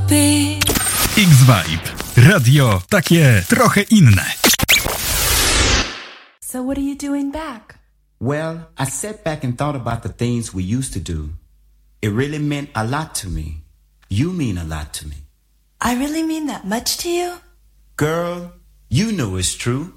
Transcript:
be. X-Vibe. Radio takie trochę inne. So what are you doing back? Well, I sat back and thought about the things we used to do. It really meant a lot to me. You mean a lot to me. I really mean that much to you? Girl, you know it's true.